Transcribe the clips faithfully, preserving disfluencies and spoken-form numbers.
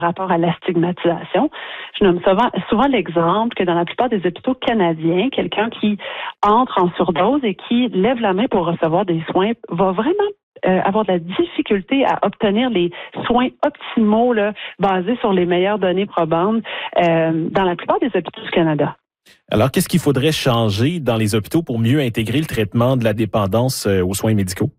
rapport à la stigmatisation. Je nomme souvent, souvent l'exemple que dans la plupart des hôpitaux canadiens, quelqu'un qui entre en surdose et qui lève la main pour recevoir des soins va vraiment euh, avoir de la difficulté à obtenir les soins optimaux là, basés sur les meilleures données probantes euh, dans la plupart des hôpitaux du Canada. Alors, qu'est-ce qu'il faudrait changer dans les hôpitaux pour mieux intégrer le traitement de la dépendance euh, aux soins médicaux?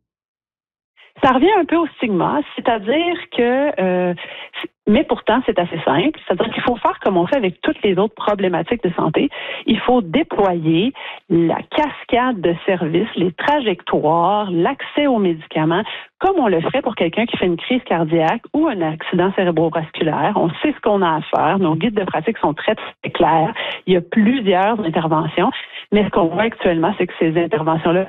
Ça revient un peu au stigma, c'est-à-dire que, euh, mais pourtant c'est assez simple, c'est-à-dire qu'il faut faire comme on fait avec toutes les autres problématiques de santé. Il faut déployer la cascade de services, les trajectoires, l'accès aux médicaments, comme on le ferait pour quelqu'un qui fait une crise cardiaque ou un accident cérébrovasculaire. On sait ce qu'on a à faire, nos guides de pratique sont très, très clairs. Il y a plusieurs interventions, mais ce qu'on voit actuellement, c'est que ces interventions-là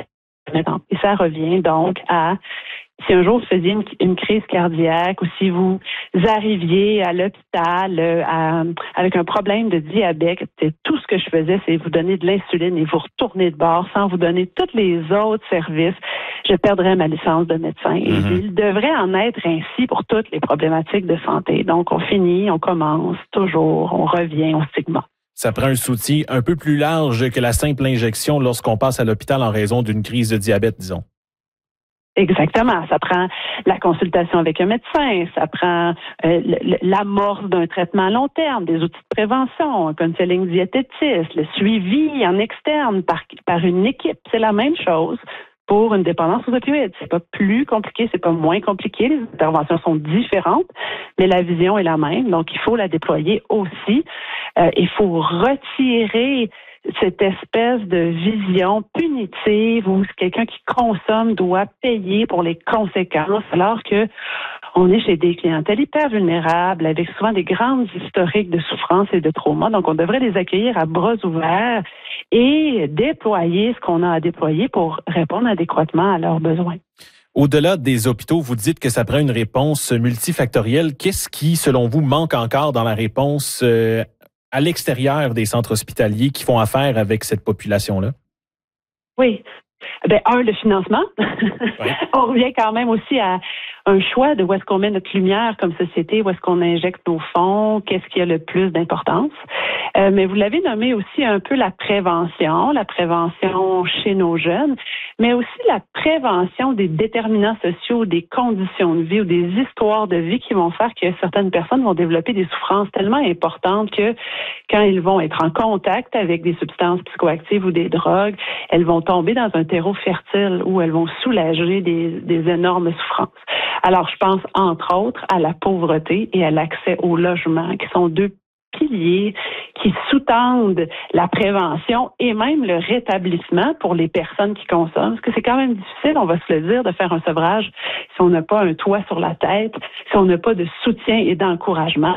et ça revient donc à si un jour vous faisiez une, une crise cardiaque ou si vous arriviez à l'hôpital euh, à, avec un problème de diabète, c'est tout ce que je faisais, c'est vous donner de l'insuline et vous retourner de bord sans vous donner tous les autres services, je perdrais ma licence de médecin. Mm-hmm. Et il devrait en être ainsi pour toutes les problématiques de santé. Donc, on finit, on commence toujours, on revient au stigma. Ça prend un soutien un peu plus large que la simple injection lorsqu'on passe à l'hôpital en raison d'une crise de diabète, disons. Exactement. Ça prend la consultation avec un médecin, ça prend euh, l'amorce d'un traitement à long terme, des outils de prévention, un counseling diététiste, le suivi en externe par, par une équipe. C'est la même chose pour une dépendance aux opioïdes. C'est pas plus compliqué, c'est pas moins compliqué. Les interventions sont différentes, mais la vision est la même. Donc, il faut la déployer aussi. Euh, il faut retirer cette espèce de vision punitive où quelqu'un qui consomme doit payer pour les conséquences, alors que on est chez des clientèles hyper vulnérables, avec souvent des grandes historiques de souffrance et de trauma. Donc, on devrait les accueillir à bras ouverts et déployer ce qu'on a à déployer pour répondre adéquatement à leurs besoins. Au-delà des hôpitaux, vous dites que ça prend une réponse multifactorielle. Qu'est-ce qui, selon vous, manque encore dans la réponse euh, à l'extérieur des centres hospitaliers qui font affaire avec cette population-là? Oui. Ben, un, le financement. Oui. On revient quand même aussi à un choix de où est-ce qu'on met notre lumière comme société, où est-ce qu'on injecte nos fonds, qu'est-ce qui a le plus d'importance. Euh, mais vous l'avez nommé aussi un peu la prévention, la prévention chez nos jeunes, mais aussi la prévention des déterminants sociaux, des conditions de vie ou des histoires de vie qui vont faire que certaines personnes vont développer des souffrances tellement importantes que quand ils vont être en contact avec des substances psychoactives ou des drogues, elles vont tomber dans un terreau fertile où elles vont soulager des, des énormes souffrances. Alors, je pense entre autres à la pauvreté et à l'accès au logement, qui sont deux piliers qui sous-tendent la prévention et même le rétablissement pour les personnes qui consomment. Parce que c'est quand même difficile, on va se le dire, de faire un sevrage si on n'a pas un toit sur la tête, si on n'a pas de soutien et d'encouragement.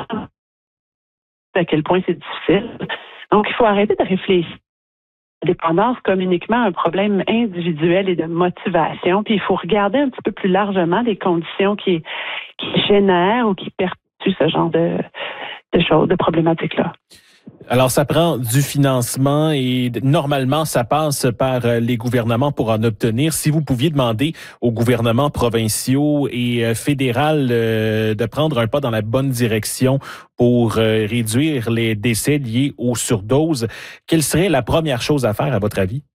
À quel point c'est difficile. Donc, il faut arrêter de réfléchir à la dépendance comme uniquement un problème individuel et de motivation. Puis, il faut regarder un petit peu plus largement les conditions qui, qui génèrent ou qui perpétuent ce genre de, de choses, de problématiques-là. Alors, ça prend du financement et normalement, ça passe par les gouvernements pour en obtenir. Si vous pouviez demander aux gouvernements provinciaux et fédéraux de prendre un pas dans la bonne direction pour réduire les décès liés aux surdoses, quelle serait la première chose à faire, à votre avis?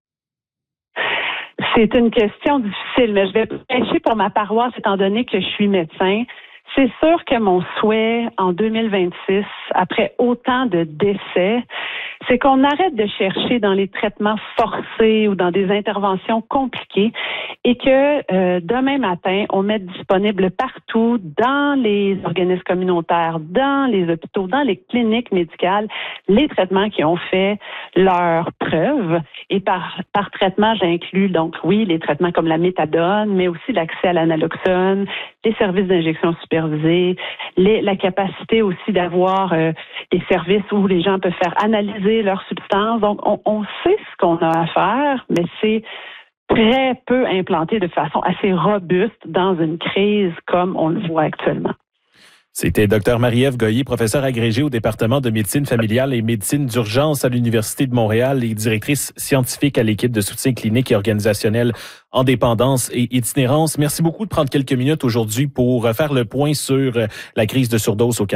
C'est une question difficile, mais je vais prêcher pour ma paroisse étant donné que je suis médecin. C'est sûr que mon souhait en deux mille vingt-six, après autant de décès, c'est qu'on arrête de chercher dans les traitements forcés ou dans des interventions compliquées et que euh, demain matin, on mette disponible partout dans les organismes communautaires, dans les hôpitaux, dans les cliniques médicales, les traitements qui ont fait leur preuve. Et par, par traitement, j'inclus donc, oui, les traitements comme la méthadone, mais aussi l'accès à l'analoxone, les services d'injection supervisée, les, la capacité aussi d'avoir euh, des services où les gens peuvent faire analyser leurs substances. Donc, on, on sait ce qu'on a à faire, mais c'est très peu implanté de façon assez robuste dans une crise comme on le voit actuellement. C'était Dr Marie-Ève Goyer, professeure agrégée au département de médecine familiale et médecine d'urgence à l'Université de Montréal et directrice scientifique à l'équipe de soutien clinique et organisationnel en dépendance et itinérance. Merci beaucoup de prendre quelques minutes aujourd'hui pour faire le point sur la crise de surdose au Canada.